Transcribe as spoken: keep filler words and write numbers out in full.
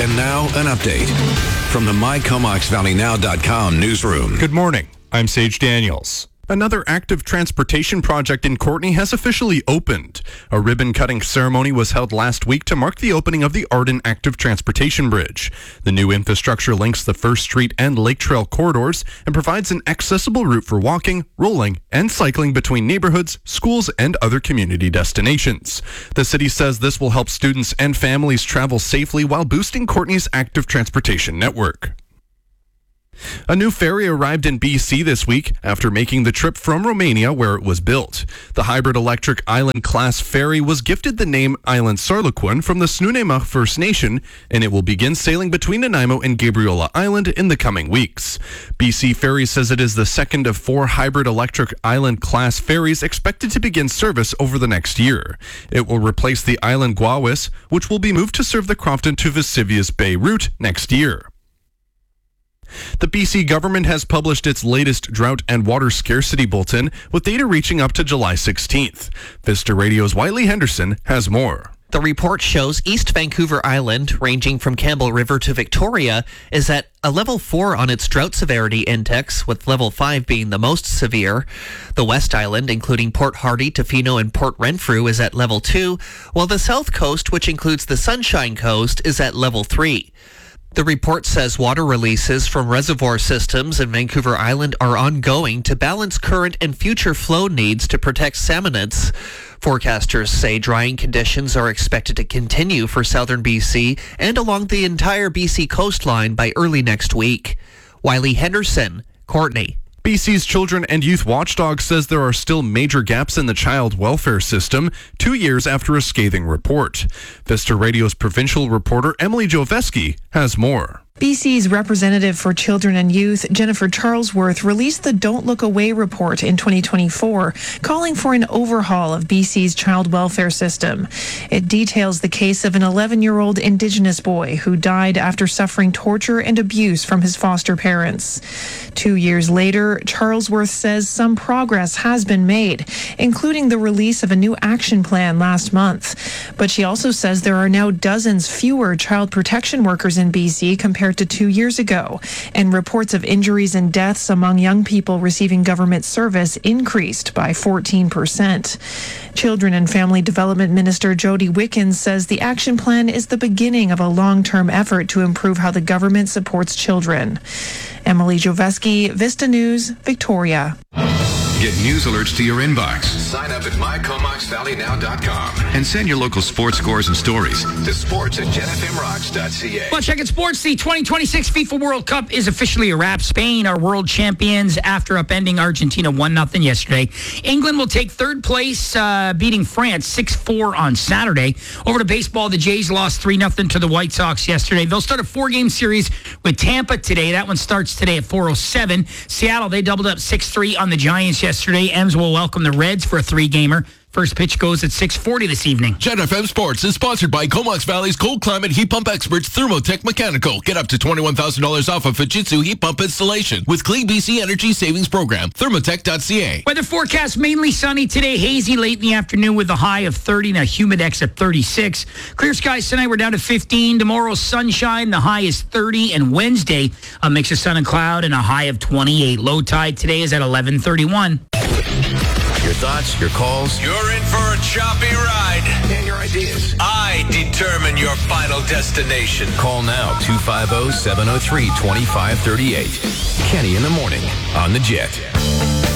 And now, an update from the My Comox Valley Now dot com newsroom. Good morning. I'm Sage Daniels. Another active transportation project in Courtenay has officially opened. A ribbon-cutting ceremony was held last week to mark the opening of the Arden Active Transportation Bridge. The new infrastructure links the First Street and Lake Trail corridors and provides an accessible route for walking, rolling, and cycling between neighborhoods, schools, and other community destinations. The city says this will help students and families travel safely while boosting Courtenay's active transportation network. A new ferry arrived in B C this week after making the trip from Romania where it was built. The hybrid electric Island-class ferry was gifted the name Island Sarloquin from the Snuneymuxw First Nation, and it will begin sailing between Nanaimo and Gabriola Island in the coming weeks. B C Ferries says it is the second of four hybrid electric Island-class ferries expected to begin service over the next year. It will replace the Island Guawis, which will be moved to serve the Crofton to Vesuvius Bay route next year. The B C government has published its latest drought and water scarcity bulletin with data reaching up to July sixteenth. Vista Radio's Wiley Henderson has more. The report shows East Vancouver Island, ranging from Campbell River to Victoria, is at a level four on its drought severity index, with level five being the most severe. The West Island, including Port Hardy, Tofino, and Port Renfrew, is at level two, while the South Coast, which includes the Sunshine Coast, is at level three. The report says water releases from reservoir systems in Vancouver Island are ongoing to balance current and future flow needs to protect salmonids. Forecasters say drying conditions are expected to continue for southern B C and along the entire B C coastline by early next week. Wiley Henderson, Courtenay. B C's Children and Youth Watchdog says there are still major gaps in the child welfare system two years after a scathing report. Vista Radio's provincial reporter Emily Joveski has more. B C's representative for Children and Youth, Jennifer Charlesworth, released the Don't Look Away report in twenty twenty-four, calling for an overhaul of B C's child welfare system. It details the case of an eleven-year-old Indigenous boy who died after suffering torture and abuse from his foster parents. Two years later, Charlesworth says some progress has been made, including the release of a new action plan last month. But she also says there are now dozens fewer child protection workers in B C compared to two years ago, and reports of injuries and deaths among young people receiving government service increased by fourteen percent. Children and Family Development Minister Jody Wickens says the action plan is the beginning of a long-term effort to improve how the government supports children. Emily Joveski, Vista News, Victoria. Get news alerts to your inbox. Sign up at My Comox Valley Now dot com and send your local sports scores and stories to sports at Gen F M rocks dot C A. Well, check it, sports. The twenty twenty-six FIFA World Cup is officially a wrap. Spain are world champions after upending Argentina one nothing yesterday. England will take third place, uh, beating France six four on Saturday. Over to baseball, the Jays lost three nothing to the White Sox yesterday. They'll start a four-game series with Tampa today. That one starts today at four oh seven. Seattle, they doubled up six three on the Giants yesterday. Ems will welcome the Reds for a three-gamer. First pitch goes at six forty this evening. Gen F M Sports is sponsored by Comox Valley's cold climate heat pump experts, Thermotech Mechanical. Get up to twenty-one thousand dollars off a Fujitsu heat pump installation with Clean B C Energy Savings Program. Thermotech dot C A. Weather forecast, mainly sunny today, hazy late in the afternoon with a high of thirty and a humidex at thirty-six. Clear skies tonight, we're down to fifteen. Tomorrow, sunshine, the high is thirty. And Wednesday, a mix of sun and cloud and a high of twenty-eight. Low tide today is at eleven thirty-one. Your thoughts, your calls. You're in for a choppy ride. And your ideas. I determine your final destination. Call now, two five zero, seven zero three, two five three eight. Kenny in the morning on the Jet.